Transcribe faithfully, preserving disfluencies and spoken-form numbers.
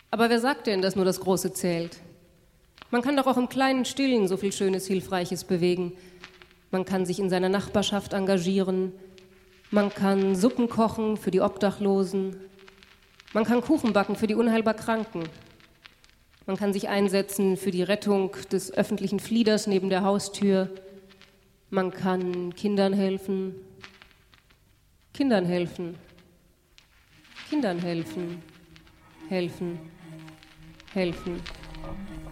Aber wer sagt denn, dass nur das Große zählt? Man kann doch auch im kleinen Stillen so viel Schönes, Hilfreiches bewegen. Man kann sich in seiner Nachbarschaft engagieren. Man kann Suppen kochen für die Obdachlosen. Man kann Kuchen backen für die unheilbar Kranken. Man kann sich einsetzen für die Rettung des öffentlichen Flieders neben der Haustür. Man kann Kindern helfen. Kindern helfen. Kindern helfen. Helfen. Helfen.